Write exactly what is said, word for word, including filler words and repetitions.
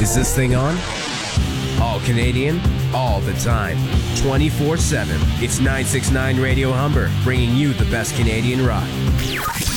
Is this thing on? All Canadian, all the time, twenty-four seven. It's nine sixty-nine Radio Humber, bringing you the best Canadian rock.